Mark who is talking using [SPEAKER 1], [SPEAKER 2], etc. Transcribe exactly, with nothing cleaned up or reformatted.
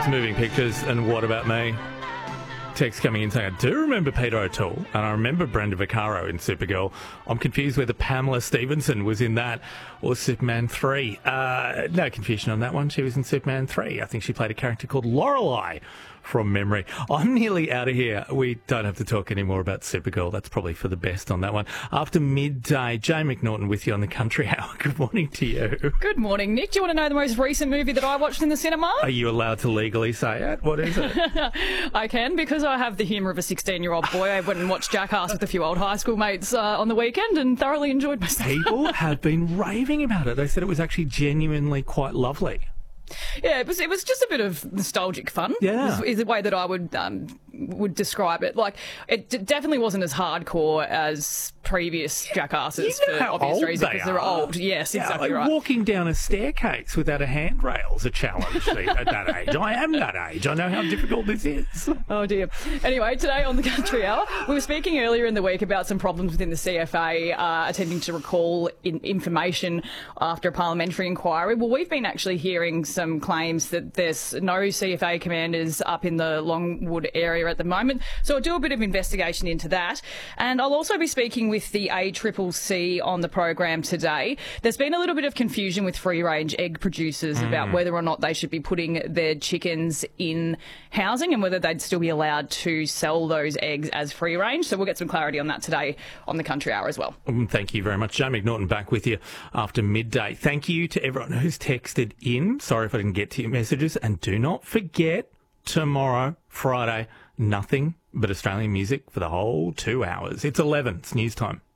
[SPEAKER 1] It's moving pictures, and what about me? Text coming in saying, I do remember Peter O'Toole, and I remember Brenda Vaccaro in Supergirl. I'm confused whether Pamela Stevenson was in that or Superman three. Uh, no confusion on that one. She was in Superman three. I think she played a character called Lorelei from memory. I'm nearly out of here. We don't have to talk anymore about Supergirl. That's probably for the best on that one. After midday, Jane McNaughton with you on the Country Hour. Good morning to you.
[SPEAKER 2] Good morning, Nick. Do you want to know the most recent movie that I watched in the cinema?
[SPEAKER 1] Are you allowed to legally say it? What is it?
[SPEAKER 2] I can, because I have the humour of a sixteen-year-old boy. I went and watched Jackass with a few old high school mates uh, on the weekend and thoroughly enjoyed myself.
[SPEAKER 1] People have been raving about it. They said it was actually genuinely quite lovely.
[SPEAKER 2] Yeah, it was. It was just a bit of nostalgic fun.
[SPEAKER 1] Yeah,
[SPEAKER 2] is, is the way that I would um, would describe it. Like, it d- definitely wasn't as hardcore as previous Jackasses
[SPEAKER 1] you know
[SPEAKER 2] for
[SPEAKER 1] how
[SPEAKER 2] obvious
[SPEAKER 1] old
[SPEAKER 2] reasons
[SPEAKER 1] they
[SPEAKER 2] because they're
[SPEAKER 1] are.
[SPEAKER 2] old. Yes,
[SPEAKER 1] yeah,
[SPEAKER 2] exactly
[SPEAKER 1] like
[SPEAKER 2] right.
[SPEAKER 1] Walking down a staircase without a handrail is a challenge at that age. I am that age. I know how difficult this is.
[SPEAKER 2] Oh dear. Anyway, today on the Country Hour, we were speaking earlier in the week about some problems within the C F A uh, attempting to recall in information after a parliamentary inquiry. Well, we've been actually hearing some claims that there's no C F A commanders up in the Longwood area at the moment. So I'll do a bit of investigation into that. And I'll also be speaking with the A C C C on the program today. There's been a little bit of confusion with free-range egg producers mm. about whether or not they should be putting their chickens in housing and whether they'd still be allowed to sell those eggs as free-range. So we'll get some clarity on that today on the Country Hour as well.
[SPEAKER 1] Um, thank you very much. Jane McNaughton back with you after midday. Thank you to everyone who's texted in. Sorry if I didn't get to your messages. And do not forget, tomorrow, Friday, nothing but Australian music for the whole two hours. It's eleven. It's news time.